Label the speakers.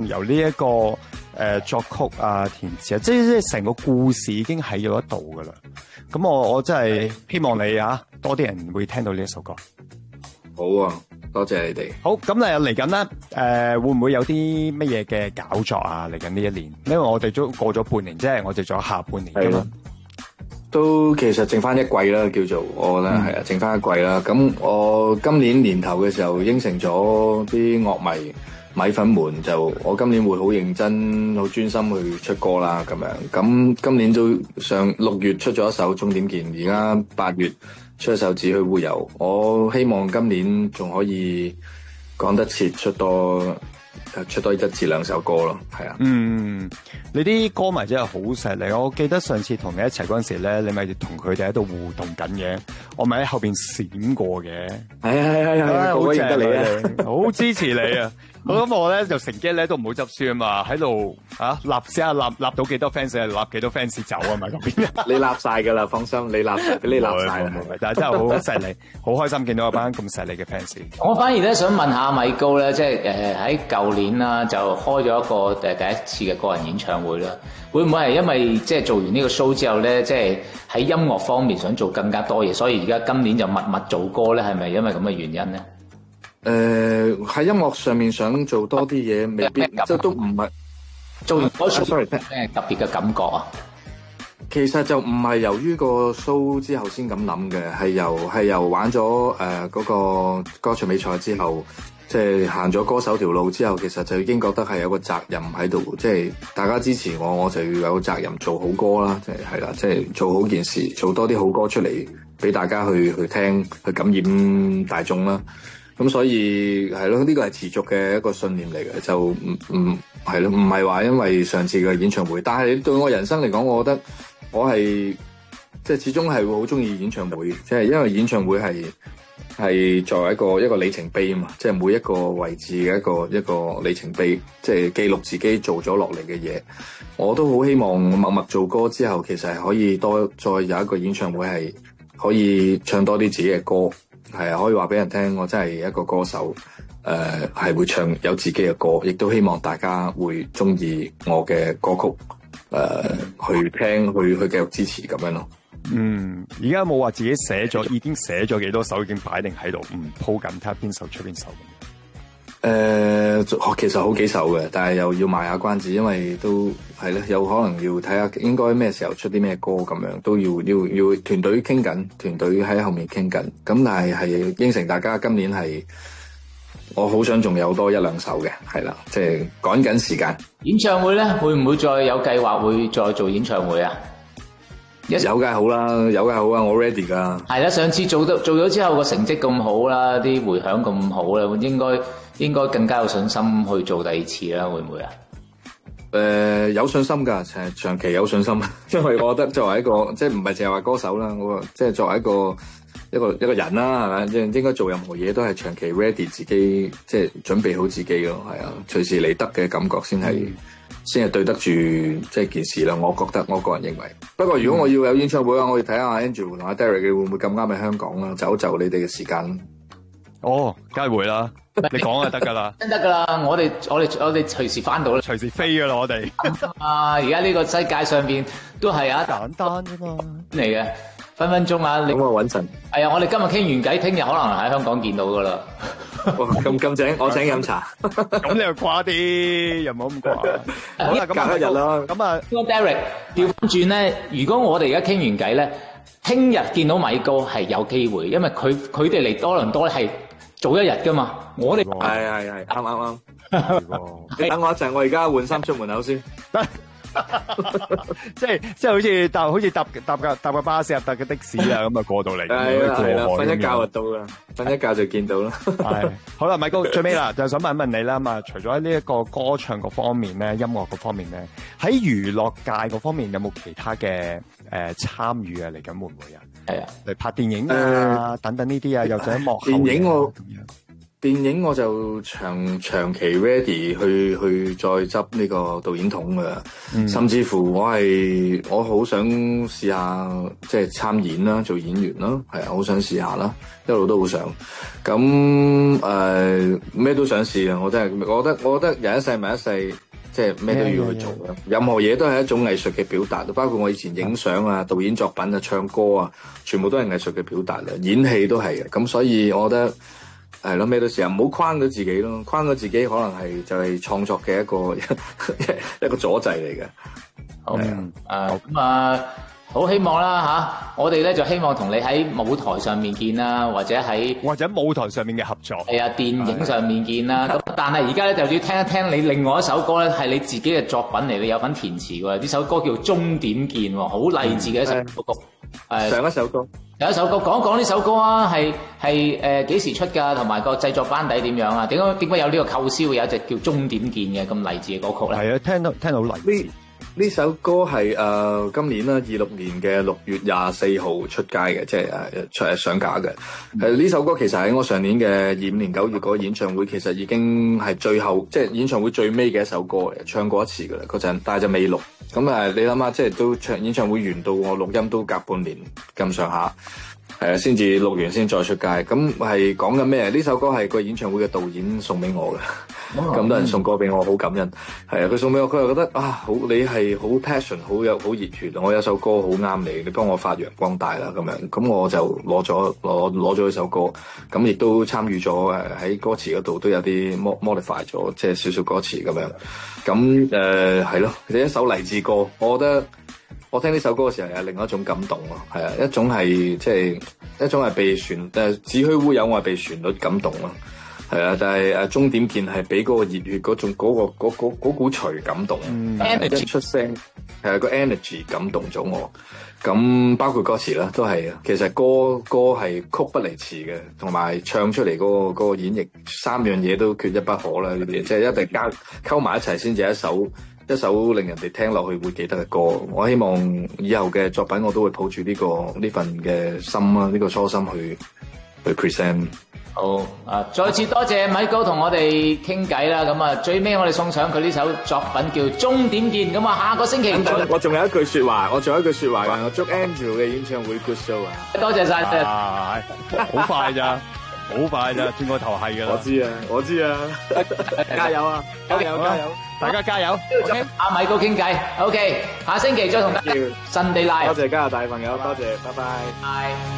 Speaker 1: 由呢一個作曲啊、填詞啊，即係成個故事已經喺咗一度噶啦。咁我真係希望你多啲人會聽到呢一首歌。
Speaker 2: 好啊，多謝你哋。
Speaker 1: 好，咁嚟緊咧，會唔會有啲乜嘢嘅搞作啊？嚟緊呢一年，因為我哋都過咗半年，即係我哋仲有下半年噶嘛。
Speaker 2: 都其實剩翻一季啦，叫做我覺得係啊，剩翻一季啦。咁我今年年頭嘅時候應承咗啲樂迷米粉們，就我今年會好認真、好專心去出歌啦，咁樣。咁今年都6月出咗一首《終點見》，而家8月出一首《只許會有》。我希望今年仲可以講得切出多1至2首歌咯，係啊。
Speaker 1: 你啲歌迷真係好錫你。我記得上次同你一齊嗰陣時咧，你咪同佢哋喺度互動緊嘅，我咪喺後邊閃過嘅。係，好認得你啊，好支持你啊！咁我咧就乘機咧都唔好執輸啊嘛，喺度立到幾多 fans 立幾多 fans 走啊嘛咁邊。
Speaker 2: 你立晒噶啦，放心，你立晒啦。
Speaker 1: 但係真係好錫你，好開心見到一班咁錫你嘅 fans。
Speaker 3: 我反而咧想問下米高咧，即係喺舊年啦就開咗一個第一次嘅個人演唱會啦，會唔會係因為即係做完呢個 show 之後咧，即係喺音樂方面想做更加多嘢，所以而家今年就密做歌咧？係咪因為咁嘅原因咧？
Speaker 2: 喺音樂上面想做多啲嘢，未必即都唔係
Speaker 3: 做完嗰 show 咩特別嘅感覺啊？
Speaker 2: 其實就唔係由於個 show 之後先咁諗嘅，係由玩咗嗰個歌唱比賽之後，即係行咗歌手條路之後，其實就已經覺得係有個責任喺度，即係大家支持我，我就要有責任做好歌啦，係啦，即係做好件事，做多啲好歌出嚟俾大家去聽，去感染大眾啦。咁所以係咯，呢個係持續嘅一個信念嚟嘅，就唔係咯，唔係話因為上次嘅演唱會，但係對我人生嚟講，我覺得我係即係始終係會好中意演唱會，即係因為演唱會係作為一個里程碑啊嘛，即係每一個位置嘅一個里程碑，即係記錄自己做咗落嚟嘅嘢。我都好希望默默做歌之後，其實係可以再有一個演唱會係可以唱多啲自己嘅歌。係啊，可以話俾人聽，我真係一個歌手，係會唱有自己嘅歌，亦都希望大家會中意我嘅歌曲，去聽，去繼續支持咁樣咯。
Speaker 1: 而家冇話自己已經寫咗幾多首，已經擺定喺度，鋪緊睇下邊首出邊首。
Speaker 2: 其實好幾首嘅，但係又要賣下關子，因為都係咧，有可能要睇下應該咩時候出啲咩歌咁樣，都要團隊傾緊，團隊喺後面傾緊。咁但係應承大家，今年係我好想仲有多1、2首嘅，係啦，即係趕緊時間。
Speaker 3: 演唱會咧，會唔會再有計劃會再做演唱會啊？
Speaker 2: 有梗係好啦，我 ready 噶。
Speaker 3: 係啦，上次做咗之後個成績咁好啦，啲回響咁好啦，應該更加有信心去做第二次啦，會唔會啊？
Speaker 2: 有信心噶，長期有信心，因為我覺得作為一個即係唔係淨係話歌手啦，我即係作為一個人啦，係咪？即係應該做任何嘢都係長期 ready 自己，即係準備好自己咯，係啊，隨時嚟得嘅感覺先係對得住即係件事啦。我覺得我個人認為。不過如果我要有演唱會啊，我要睇下 Andrew 同阿 Derek 會唔會咁啱喺香港啦，就你哋嘅時間。
Speaker 1: 哦，梗係會啦，你講就得噶啦，
Speaker 3: 真得噶啦，我哋隨時翻到啦，
Speaker 1: 隨時飛噶啦，我哋。
Speaker 3: 而家呢個世界上邊都係簡單啫嘛嚟嘅，分鐘啊！
Speaker 2: 咁我穩陣。
Speaker 3: 係啊，我哋今日傾完偈，聽日可能喺香港見到噶啦。
Speaker 2: 咁正，我請飲茶。
Speaker 1: 咁你又掛啲，又唔好咁掛。好啦，
Speaker 2: 隔一日啦。
Speaker 3: 咁啊 ，Derek 調翻轉咧，如果我哋而家傾完偈咧，聽日見到米高係有機會，因為佢哋嚟多倫多係早一日噶嘛，我哋
Speaker 2: 係啱。你等我一陣，我而家換衫出門口先。
Speaker 1: 即係好似搭個巴士搭個的士啊，咁啊過到嚟。
Speaker 2: 係啦，瞓一覺就到啦，瞓一覺就見到啦。
Speaker 1: 係好啦，米高最尾啦，就想問一問你啦嘛。除咗喺呢一個歌唱嗰方面咧，音樂嗰方面咧，喺娛樂界嗰方面有冇其他嘅參與啊？嚟緊會唔會啊？
Speaker 3: 係啊，
Speaker 1: 嚟拍電影啊等等呢啲啊，又想幕後
Speaker 2: 電影電影我就長期 ready 去再執呢個導演筒㗎，甚至乎我好想試下即係參演啦，做演員啦，係啊，好想試下啦，一路都好想。咁咩都想試啊！我覺得人一世物一世，即係咩都要去做啦。任何嘢都係一種藝術嘅表達，包括我以前影相啊、導演作品啊、唱歌啊，全部都係藝術嘅表達啦。演戲都係嘅，咁所以我覺得。係咯，咩都試下，唔好框咗自己咯，框咗自己可能係就係創作嘅一個阻滯嚟嘅。
Speaker 3: 好，咁好希望啦吓，我哋咧就希望同你喺舞台上面見啦，或者舞台上面嘅合作。係啊，電影上面見啦。咁但係而家咧就要聽一聽你另外一首歌咧，係你自己嘅作品嚟，你有份填詞喎。呢首歌叫《終點見》，好勵志嘅一首歌。
Speaker 2: 上一首歌
Speaker 3: 講一講呢首歌啊，係幾時出㗎？同埋個製作班底點樣啊？點解有呢個構思會有一隻叫《終點見》嘅咁勵志嘅歌曲咧？
Speaker 1: 係啊，聽到好勵志。
Speaker 2: 呢首歌係今年啦，26年嘅6月24號出街嘅，即係上架嘅。呢首歌其實喺我上年嘅25年9月嗰個演唱會，其實已經係最後即係演唱會最尾嘅一首歌嚟，唱過一次㗎啦嗰陣，但係就未錄。咁你諗下，即係都演唱會完到我錄音都隔半年咁上下。先至錄完先再出街，咁係講緊咩？呢首歌係個演唱會嘅導演送俾我嘅，咁多人送歌俾我，好感恩。係啊，佢送俾我，佢又覺得好，你係好 passion， 好熱血，我有首歌好啱你，你幫我發揚光大啦咁樣。咁我就攞咗呢首歌，咁亦都參與咗喺歌詞嗰度都有啲 modify 咗，即係少少歌詞咁樣。咁係咯，其實一首勵志歌，我覺得。我聽呢首歌嘅時候有另外一種感動咯，係啊，一種係被子虛烏有，我係被旋律感動咯，係啊，但係終點見係俾嗰個熱血嗰種嗰股錘感動，energy 出聲係個 energy 感動咗我，咁包括歌詞啦都係啊，其實歌係曲不離詞嘅，同埋唱出嚟嗰個演繹三樣嘢都缺一不可啦，呢啲即係一定溝埋一齊先至一首令人哋聽落去會記得嘅歌，我希望以後嘅作品我都會抱住呢份嘅心啊，呢個初心去 present。
Speaker 3: 好再次多謝米高同我哋傾偈啦。咁最尾我哋送上佢呢首作品叫《終點見》。咁下個星期
Speaker 2: 我仲有一句說話，我祝 Andrew 嘅演唱會 good show 啊！
Speaker 3: 多謝晒，
Speaker 1: 好快咋，轉個頭係噶啦。
Speaker 2: 我知啊，加油啊！加油！
Speaker 1: 大家加油
Speaker 3: ！OK， 阿米高傾偈 ，OK， 下星期再同大家Sunday Live。
Speaker 2: 多謝加拿大朋友，多謝，拜拜。